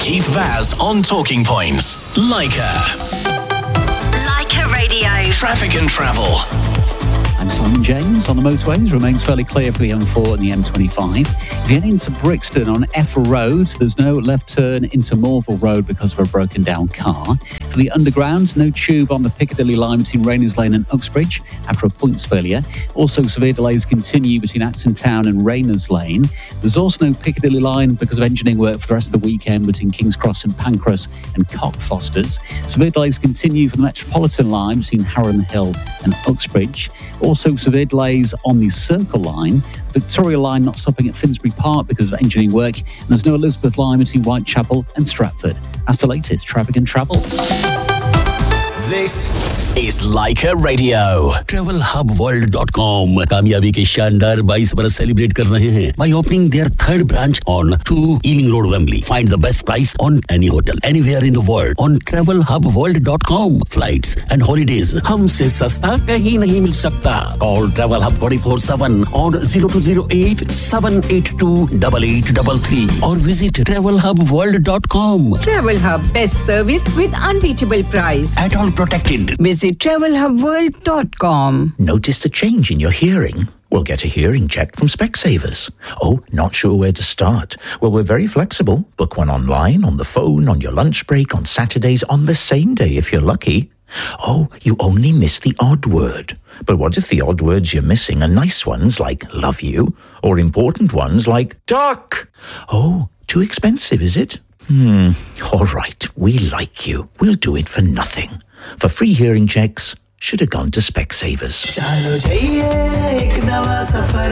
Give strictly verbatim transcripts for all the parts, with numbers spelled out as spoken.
Keith Vaz on Talking Points. Leica. Leica Radio. Traffic and travel. I'm Simon James. On the motorways, remains fairly clear for the M four and the M twenty-five. If you head into Brixton on Effra Road, there's no left turn into Morville Road because of a broken down car. For the underground, no tube on the Piccadilly line between Rayners Lane and Uxbridge after a points failure. Also, severe delays continue between Acton Town and Rayners Lane. There's also no Piccadilly line because of engineering work for the rest of the weekend between King's Cross and Pancras and Cockfosters. Severe delays continue for the Metropolitan line between Harrow Hill and Uxbridge. Also, severe delays on the Circle line. Victoria line not stopping at Finsbury Park because of engineering work. And there's no Elizabeth line between Whitechapel and Stratford. That's the latest traffic and travel. This is Leica Radio. travel hub world dot com कामयाबी के शानदार बाईस बरस celebrate कर रहे हैं by opening their third branch on two Ealing Road, Wembley. Find the best price on any hotel anywhere in the world on travel hub world dot com. Flights and holidays हमसे सस्ता कहीं नहीं मिल सकता. Call Travel Hub twenty-four seven on zero two zero eight seven eight two eight eight three three or visit travel hub world dot com. Travel Hub, best service with unbeatable price. At all protected. Visit travel hub world dot com. Noticed a change in your hearing? Well, get a hearing check from Specsavers. Oh, not sure where to start? Well, we're very flexible. Book one online, on the phone, on your lunch break, on Saturdays, on the same day if you're lucky. Oh, you only miss the odd word. But what if the odd words you're missing are nice ones like love you or important ones like duck? Oh, too expensive, is it? Hmm, all right, we like you. We'll do it for nothing. For free hearing checks, should have gone to Specsavers. चलो जाइए एक नवा सफर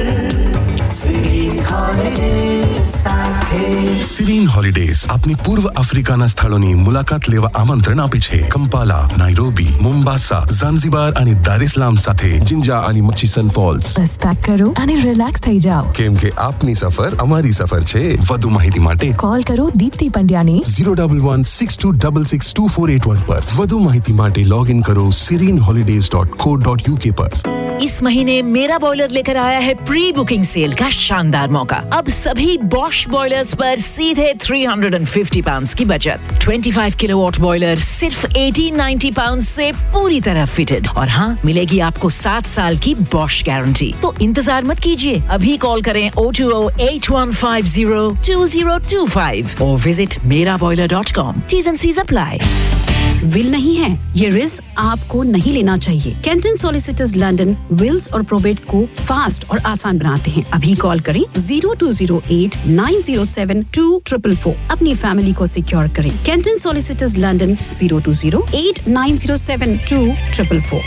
पर Serene Holidays સાથે Serene Holidays આપની પૂર્વ આફ્રિકાના સ્થળોની મુલાકાત લેવા આમંત્રણ આપે છે. કંપાલા, નાઇરોબી, મોમ્બાસા, ઝાંઝીબાર અને દાર ઇસ્લામ સાથે જિંજા અને મચીસન ફોલ્સ. બસ પેક કરો અને રિલેક્સ થઈ જાઓ. કેમ કે આપની સફર અમારી સફર છે. વધુ માહિતી માટે કોલ કરો Deepti પંડ્યાને zero one one six two six six two four eight one પર. વધુ માહિતી માટે લોગ ઇન કરો serene holidays dot co dot u k पर. इस महीने मेरा बॉयलर लेकर आया है प्री बुकिंग सेल का शानदार मौका. अब सभी बॉश बॉयलर्स पर सीधे three hundred fifty पाउंड्स की बचत. twenty-five किलोवाट बॉयलर सिर्फ eighteen ninety पाउंड्स से पूरी तरह फिटेड. और हाँ, मिलेगी आपको सात साल की बॉश गारंटी. तो इंतजार मत कीजिए, अभी कॉल करें zero two zero eight one five zero two zero two five और विजिट मेरा boiler dot com. T's and C's apply. Will नहीं है, ये रिस्क आपको नहीं लेना चाहिए. कैंटन सॉलिसिटर्स लंदन विल्स और प्रोबेट को फास्ट और आसान बनाते हैं. अभी कॉल करें zero two zero eight nine zero seven two four four. अपनी फैमिली को सिक्योर करें. Canton solicitors London zero two zero eight nine zero seven two four four.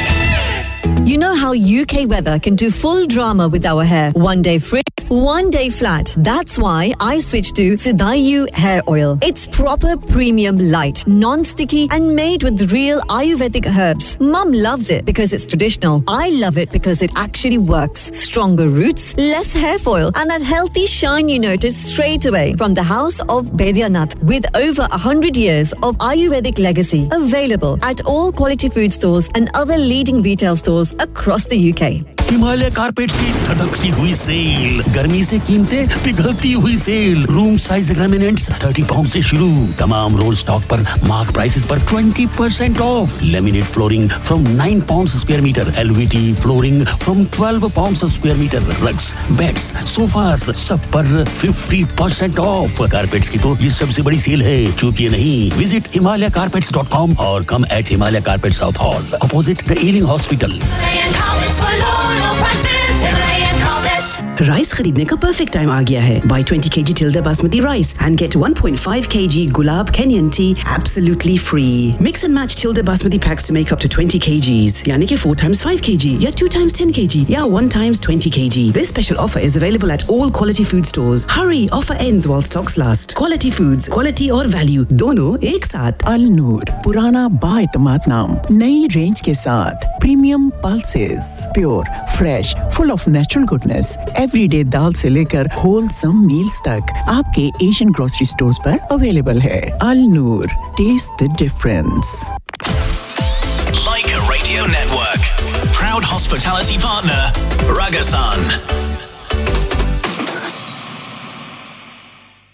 You know how U K weather can do full drama with our hair. One day frizz, one day flat. That's why I switched to Sidayu hair oil. It's proper premium light, non-sticky and made with real Ayurvedic herbs. Mum loves it because it's traditional. I love it because it actually works. Stronger roots, less hair foil and that healthy shine you notice straight away. From the house of Baidyanath with over one hundred years of Ayurvedic legacy. Available at all quality food stores and other leading retail stores across the U K. Himalaya carpets की धड़कती हुई cell. गर्मी से कीमतें पिघलती हुई cell. Room size laminates thirty pound से शुरू. तमाम role stock पर मार्क प्राइसेस पर twenty percent of. Laminate flooring from nine pounds square metre. L V T flooring from twelve pounds square metre. Rugs, beds, sofas सब पर fifty percent of. Carpets की तो ये सबसे बड़ी सेल है. चूकिए नहीं. Visit Himalaya carpets dot com और कम eight Himalaya carpet south hall opposite the ailing hospital. Rice खरीदने का परफेक्ट टाइम आ गया है. Buy twenty kilograms Tilda Basmati rice and get one point five kilograms Gulab Kenyan tea absolutely free. Mix and match Tilda Basmati packs to make up to twenty kilograms. यानी कि four times five kilograms या two times ten kilograms या one times twenty kilograms. This special offer is available at all quality food stores. Hurry, offer ends while stocks last. Quality foods, quality और value दोनों एक साथ. अल नूर, पुराना बाएतमाद नाम, नई range के साथ. Premium pulses, pure, fresh, full of natural goodness. Everyday दाल से लेकर होलसम मील्स तक आपके एशियन ग्रोसरी स्टोर्स पर अवेलेबल है. अल नूर, test the difference. Leica Radio Network, proud hospitality partner, Ragasan.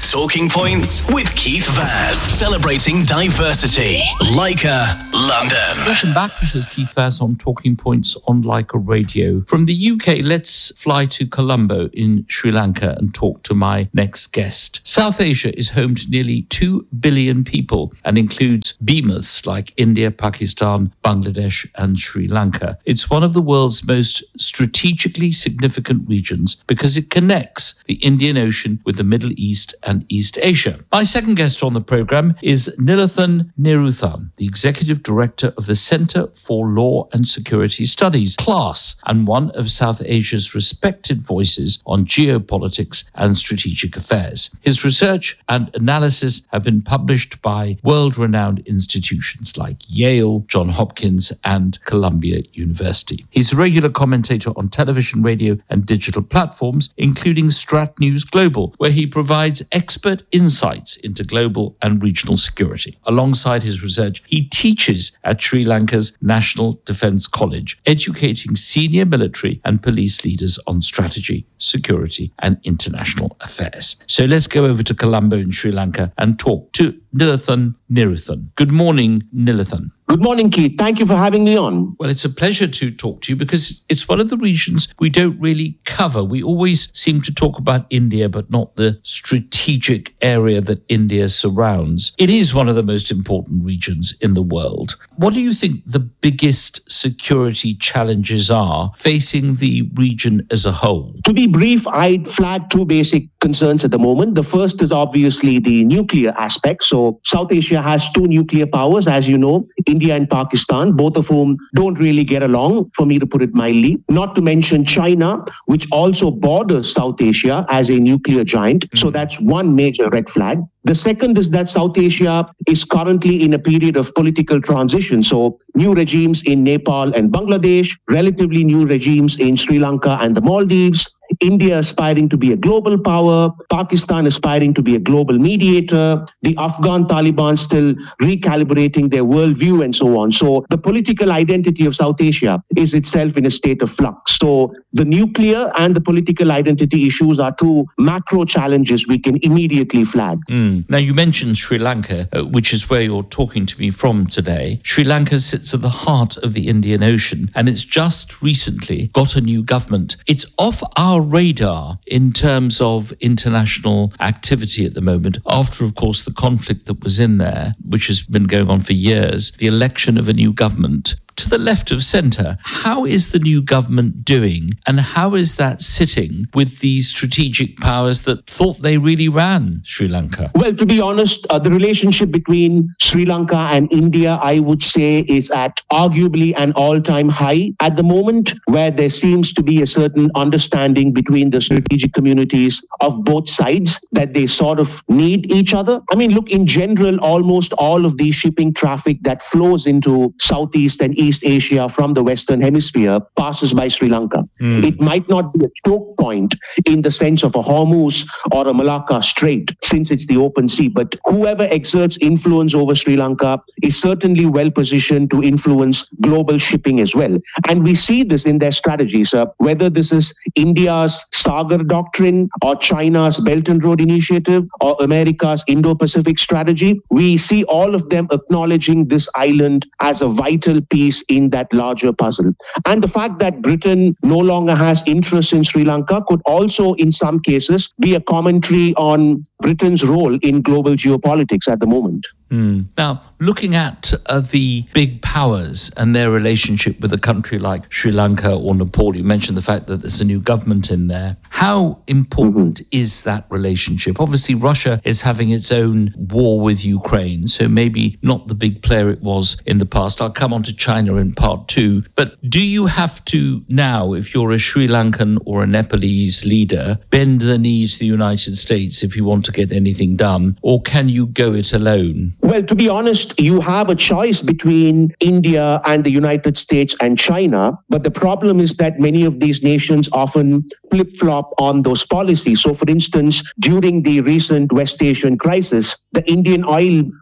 Talking Points with Keith Vaz, celebrating diversity. Leica, London. Welcome back. This is Keith Vaz on Talking Points on Leica Radio. From the U K, let's fly to Colombo in Sri Lanka and talk to my next guest. South Asia is home to nearly two billion people and includes behemoths like India, Pakistan, Bangladesh, and Sri Lanka. It's one of the world's most strategically significant regions because it connects the Indian Ocean with the Middle East and East Asia. My second guest on the program is Nilothan Niruthan, the Executive Director of the Centre for Law and Security Studies, CLASS, and one of South Asia's respected voices on geopolitics and strategic affairs. His research and analysis have been published by world-renowned institutions like Yale, Johns Hopkins, and Columbia University. He's a regular commentator on television, radio, and digital platforms, including Strat News Global, where he provides expert insights into global and regional security. Alongside his research, he teaches at Sri Lanka's National Defence College, educating senior military and police leaders on strategy, security, and international affairs. So let's go over to Colombo in Sri Lanka and talk to Nilothan Niruthan. Good morning, Nilothan. Good morning, Keith. Thank you for having me on. Well, it's a pleasure to talk to you because it's one of the regions we don't really cover. We always seem to talk about India, but not the strategic area that India surrounds. It is one of the most important regions in the world. What do you think the biggest security challenges are facing the region as a whole? To be brief, I'd flag two basic concerns at the moment. The first is obviously the nuclear aspect. So South Asia has two nuclear powers, as you know, India and Pakistan, both of whom don't really get along, for me to put it mildly. Not to mention China, which also borders South Asia as a nuclear giant. Mm-hmm. So that's one major red flag. The second is that South Asia is currently in a period of political transition. So new regimes in Nepal and Bangladesh, relatively new regimes in Sri Lanka and the Maldives, India aspiring to be a global power, Pakistan aspiring to be a global mediator, the Afghan Taliban still recalibrating their worldview and so on. So the political identity of South Asia is itself in a state of flux. So the nuclear and the political identity issues are two macro challenges we can immediately flag. Mm. Now, you mentioned Sri Lanka, uh, which is where you're talking to me from today. Sri Lanka sits at the heart of the Indian Ocean, and it's just recently got a new government. It's off our radar in terms of international activity at the moment, after, of course, the conflict that was in there, which has been going on for years, the election of a new government. To the left of centre, how is the new government doing, and how is that sitting with these strategic powers that thought they really ran Sri Lanka? Well, to be honest, uh, the relationship between Sri Lanka and India, I would say, is at arguably an all-time high at the moment, where there seems to be a certain understanding between the strategic communities of both sides that they sort of need each other. I mean, look, in general, almost all of the shipping traffic that flows into Southeast and East East Asia from the Western Hemisphere passes by Sri Lanka. Mm. It might not be a choke point in the sense of a Hormuz or a Malacca Strait, since it's the open sea, but whoever exerts influence over Sri Lanka is certainly well positioned to influence global shipping as well. And we see this in their strategies, uh, whether this is India's Sagar Doctrine or China's Belt and Road Initiative or America's Indo-Pacific strategy. We see all of them acknowledging this island as a vital piece in that larger puzzle. And the fact that Britain no longer has interest in Sri Lanka could also, in some cases, be a commentary on Britain's role in global geopolitics at the moment. Mm. Now, looking at uh, the big powers and their relationship with a country like Sri Lanka or Nepal, you mentioned the fact that there's a new government in there. How important mm-hmm. is that relationship? Obviously, Russia is having its own war with Ukraine, so maybe not the big player it was in the past. I'll come on to China in part two. But do you have to now, if you're a Sri Lankan or a Nepalese leader, bend the knee to the United States if you want to get anything done, or can you go it alone? Well, to be honest, you have a choice between India and the United States and China. But the problem is that many of these nations often flip-flop on those policies. So, for instance, during the recent West Asian crisis, the Indian oil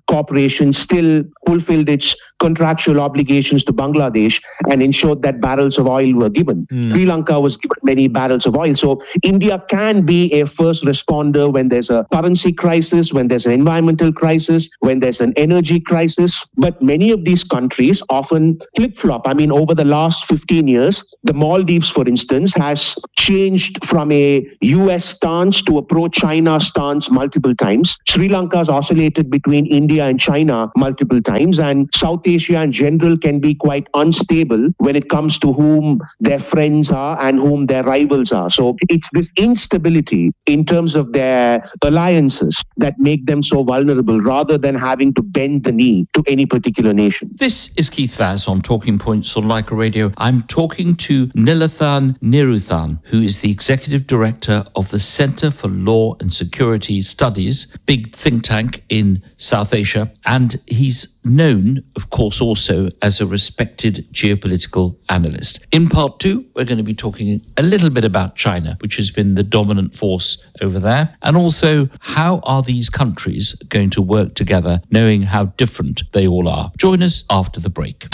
Corporation still fulfilled its contractual obligations to Bangladesh and ensured that barrels of oil were given. Mm. Sri Lanka was given many barrels of oil. So India can be a first responder when there's a currency crisis, when there's an environmental crisis, when there's an energy crisis. But many of these countries often flip-flop. I mean, over the last fifteen years, the Maldives, for instance, has changed from a U S stance to a pro-China stance multiple times. Sri Lanka has oscillated between India and China multiple times, and South Asia in general can be quite unstable when it comes to whom their friends are and whom their rivals are. So it's this instability in terms of their alliances that make them so vulnerable rather than having to bend the knee to any particular nation. This is Keith Vaz on Talking Points on Leica Radio. I'm talking to Nilathan Niruthan, who is the Executive Director of the Centre for Law and Security Studies, big think tank in South Asia, and he's known, of course, also as a respected geopolitical analyst. In part two, we're going to be talking a little bit about China, which has been the dominant force over there, and also how are these countries going to work together, knowing how different they all are. Join us after the break.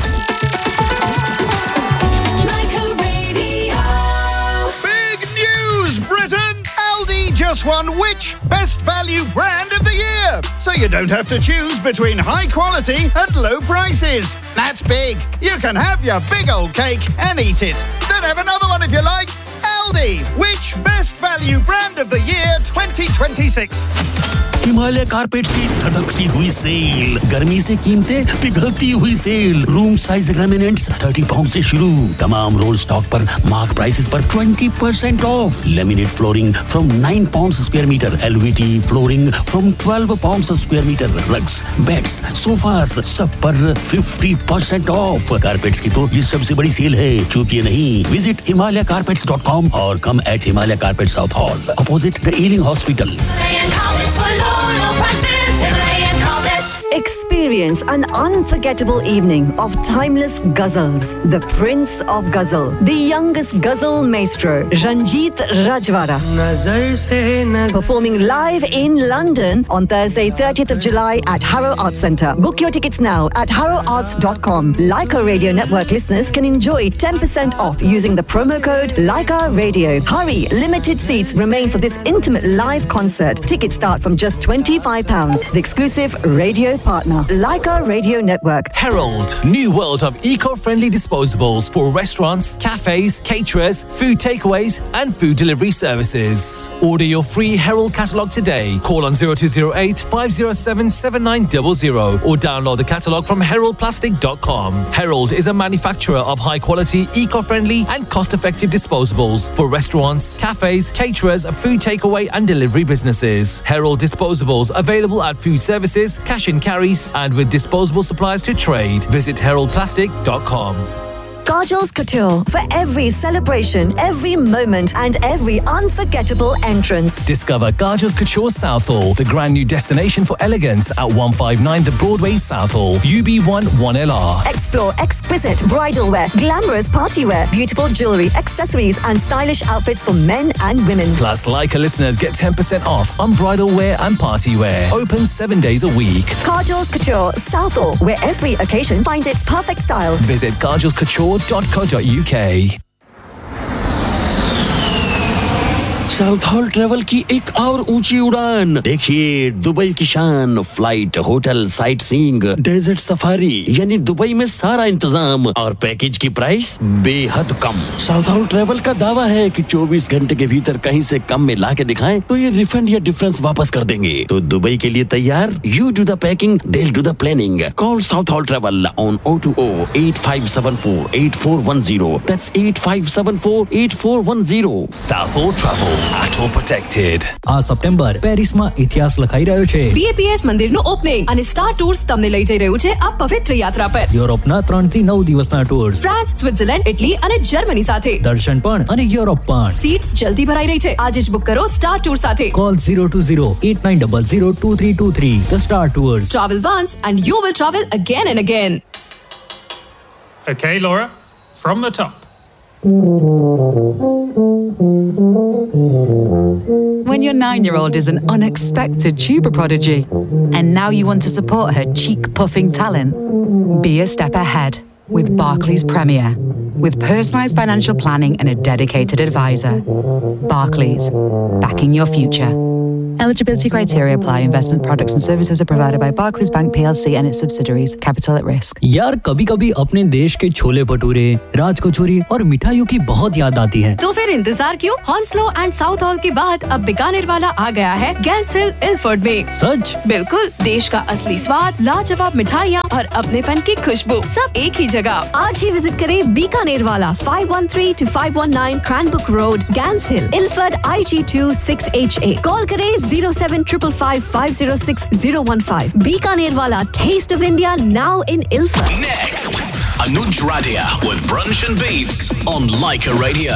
Just won which Best Value Brand of the Year, so you don't have to choose between high quality and low prices. That's big. You can have your big old cake and eat it. Then have another one if you like. Aldi, which Best Value Brand of the Year twenty twenty-six? Himalaya carpets की धड़कती हुई cell, गर्मी से कीमतें पिघलती हुई cell, room size laminates thirty pound से शुरू, तमाम role stock पर मार्क प्राइसेस पर twenty percent of, laminate flooring from nine pounds square metre, एलवीटी flooring from twelve pounds square metre, rugs, beds, sofas सब पर फिफ्टी परसेंट ऑफ। कारपेट्स की तो ये सबसे बड़ी सेल है, चूकिए नहीं। Visit Himalaya carpets dot com और कम eight Himalaya carpet south hall, opposite the ailing hospital. Experience an unforgettable evening of timeless ghazals. The Prince of Ghazal, the youngest ghazal maestro, Ranjit Rajwara, performing live in London on Thursday, thirtieth of July at Harrow Arts Centre. Book your tickets now at harrow arts dot com. Leica Radio Network listeners can enjoy ten percent off using the promo code Leica Radio. Hurry, limited seats remain for this intimate live concert. Tickets start from just twenty-five pounds. The exclusive radio partner, Leica Radio Network. Herald, new world of eco-friendly disposables for restaurants, cafes, caterers, food takeaways and food delivery services. Order your free Herald catalogue today. Call on zero two zero eight, five zero seven, seven nine zero zero or download the catalogue from herald plastic dot com. Herald is a manufacturer of high-quality, eco-friendly and cost-effective disposables for restaurants, cafes, caterers, food takeaway and delivery businesses. Herald disposables available at food services, cash and carries, and with disposable supplies to trade. Visit herald plastic dot com. Kajal's Couture, for every celebration, every moment and every unforgettable entrance. Discover Kajal's Couture Southall, the brand new destination for elegance at one fifty-nine The Broadway Southall, U B one one L R. Explore exquisite bridal wear, glamorous party wear, beautiful jewellery, accessories and stylish outfits for men and women. Plus, Leica listeners get ten percent off on bridal wear and party wear. Open seven days a week. Kajal's Couture Southall, where every occasion finds its perfect style. Visit kajals couture dot co dot U K. South hall travel की एक और ऊंची उड़ान, देखिए Dubai की शान, flight, hotel, sight seeing, desert safari, यानी Dubai में सारा इंतजाम और पैकेज की प्राइस बेहद कम। साउथ हॉल ट्रेवल का दावा है कि चौबीस घंटे के भीतर कहीं से कम में ला के दिखाएं तो ये रिफंड या डिफरेंस वापस कर देंगे। तो दुबई के लिए तैयार? You do the packing, they will do the planning. Call south hall travel on O two O eight five seven four eight four one zero, that's eight five seven four eight four one zero. South hall travel Auto protected. આ September પેરિસમાં ઇતિહાસ લખાઈ રહ્યો છે. B A P S મંદિરનું opening અને star tours તમને લઈ જઈ રહ્યું છે આ પવિત્ર યાત્રા પર. યુરોપના ત્રણ થી નવ દિવસના ટૂર્સ, ફ્રાન્સ, સ્વિટ્ઝરલેન્ડ, ઇટલી અને જર્મની સાથે. દર્શન પણ અને યુરોપ પણ. સીટ્સ જલ્દી ભરાઈ રહી છે. આજે જ બુક કરો સ્ટાર ટૂર સાથે. Call zero two zero eight nine zero zero two three two three. The Star Tours. Travel once and you will travel again and again. Okay, Laura, from the top. When your nine-year-old is an unexpected tuber prodigy, and now you want to support her cheek-puffing talent, be a step ahead with Barclays Premier. With personalised financial planning and a dedicated advisor. Barclays, backing your future. Eligibility criteria apply. Investment products and services are provided by Barclays Bank P L C and its subsidiaries. Capital at risk. यार कभी कभी अपने देश के छोले भटूरे, राज कचौरी और मिठाइयों की बहुत याद आती है। तो फिर इंतजार क्यों? हॉन्सलो एंड साउथ हॉल के बाद अब बीकानेर वाला आ गया है गैंसिल इल्फर्ड में। सच? बिल्कुल, देश का असली स्वाद, लाजवाब मिठाइयाँ और अपनेपन की खुशबू सब एक ही जगह। आज ही विजिट करें बीकानेर वाला five one three to five one nine Cranbrook Road, Gans Hill, Ilford I G two six H A. Call करें zero seven five five five zero six zero one five. Bikaner Wala, Taste of India, now in Ilford. Next, Anuj Radia with Brunch and Beats on Leica Radio.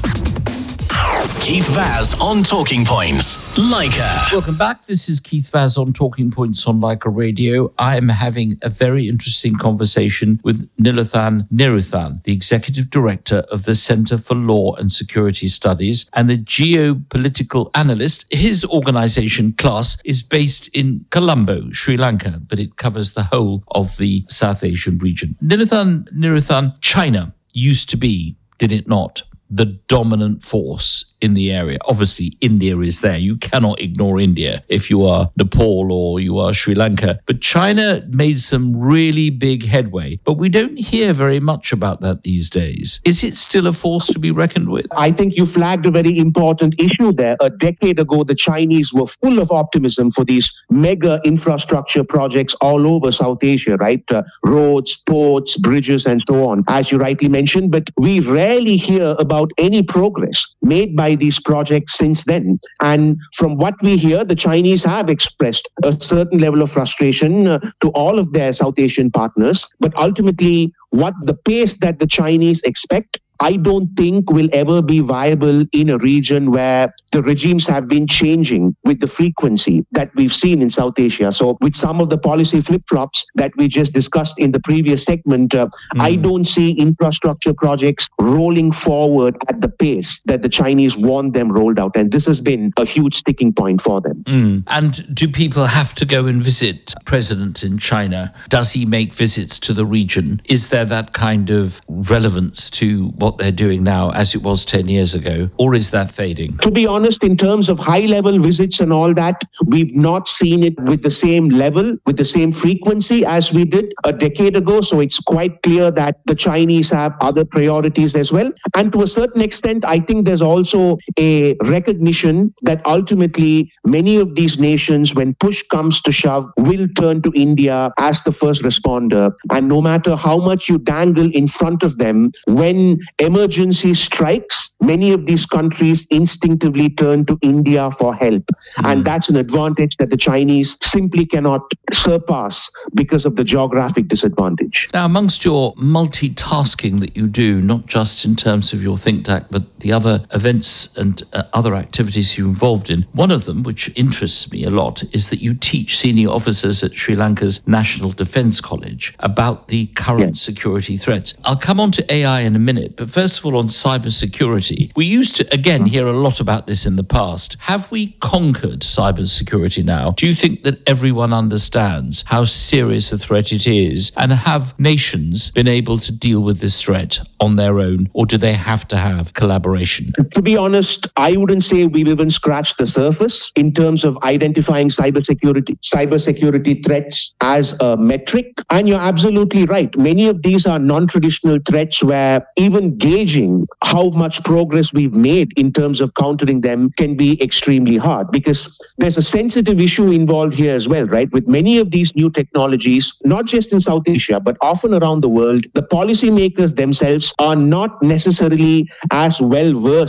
Keith Vaz on Talking Points, Leica. Welcome back. This is Keith Vaz on Talking Points on Leica Radio. I am having a very interesting conversation with Nilothan Niruthan, the Executive Director of the Centre for Law and Security Studies and a geopolitical analyst. His organisation, CLASS, is based in Colombo, Sri Lanka, but it covers the whole of the South Asian region. Nilothan Niruthan, China used to be, did it not, the dominant force in the area. Obviously, India is there. You cannot ignore India if you are Nepal or you are Sri Lanka. But China made some really big headway. But we don't hear very much about that these days. Is it still a force to be reckoned with? I think you flagged a very important issue there. A decade ago, the Chinese were full of optimism for these mega infrastructure projects all over South Asia, right? Uh, roads, ports, bridges, and so on, as you rightly mentioned. But we rarely hear about any progress made by these projects since then. And from what we hear, the Chinese have expressed a certain level of frustration uh, to all of their South Asian partners. But ultimately, what the pace that the Chinese expect, I don't think will ever be viable in a region where the regimes have been changing with the frequency that we've seen in South Asia. So with some of the policy flip-flops that we just discussed in the previous segment, uh, mm. I don't see infrastructure projects rolling forward at the pace that the Chinese want them rolled out. And this has been a huge sticking point for them. Mm. And do people have to go and visit President in China? Does he make visits to the region? Is there that kind of relevance to what they're doing now as it was ten years ago, or is that fading? To be honest, in terms of high-level visits and all that, we've not seen it with the same level, with the same frequency as we did a decade ago. So it's quite clear that the Chinese have other priorities as well. And to a certain extent, I think there's also a recognition that ultimately many of these nations, when push comes to shove, will turn to India as the first responder. And no matter how much you dangle in front of them, when emergency strikes, many of these countries instinctively turn to India for help. Mm. And that's an advantage that the Chinese simply cannot surpass because of the geographic disadvantage. Now, amongst your multitasking that you do, not just in terms of your think tank, but the other events and uh, other activities you're involved in, one of them, which interests me a lot, is that you teach senior officers at Sri Lanka's National Defence College about the current yes. security threats. I'll come on to A I in a minute, but first of all, on cybersecurity, we used to, again, hear a lot about this in the past. Have we conquered cybersecurity now? Do you think that everyone understands how serious a threat it is? And have nations been able to deal with this threat on their own, or do they have to have collaboration? To be honest, I wouldn't say we've even scratched the surface in terms of identifying cybersecurity, cybersecurity threats as a metric. And you're absolutely right. Many of these are non-traditional threats where even gauging how much progress we've made in terms of countering them can be extremely hard, because there's a sensitive issue involved here as well, right? With many of these new technologies, not just in South Asia, but often around the world, the policymakers themselves are not necessarily as well versed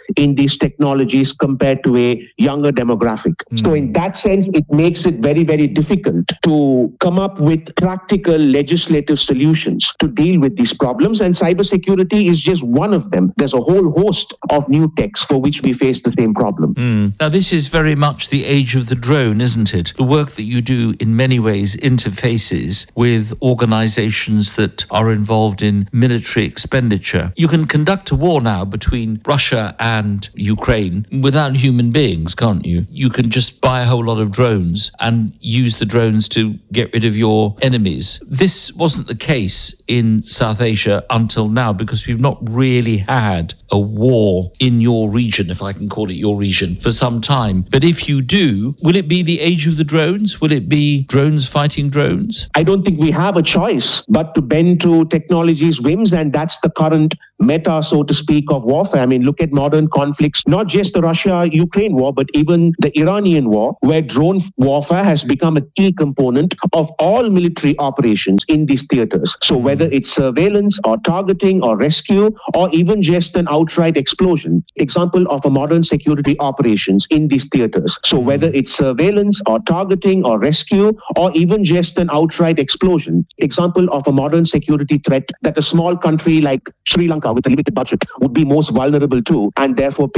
in these technologies compared to a younger demographic. Mm. So in that sense, it makes it very, very difficult to come up with practical legislative solutions to deal with these problems. And cybersecurity is just one of them. There's a whole host of new techs for which we face the same problem. Mm. Now, this is very much the age of the drone, isn't it? The work that you do in many ways interfaces with organizations that are involved in military expenditure. You can conduct a war now between Russia and Ukraine without human beings, can't you? You can just buy a whole lot of drones and use the drones to get rid of your enemies. This wasn't the case in South Asia until now, because we've not really had a war in your region, if I can call it your region, for some time. But if you do, will it be the age of the drones? Will it be drones fighting drones? I don't think we have a choice but to bend to technology's whims, and that's the current meta, so to speak, of warfare. I mean, look at modern conflicts, not just the Russia-Ukraine war, but even the Iranian war, where drone warfare has become a key component of all military operations in these theaters. So whether it's surveillance or targeting or rescue, or even just an outright explosion, example of a modern security operations in these theaters. So whether it's surveillance or targeting or rescue, or even just an outright explosion, example of a modern security threat that a small country like Sri Lanka with a limited budget would be most vulnerable to, and therefore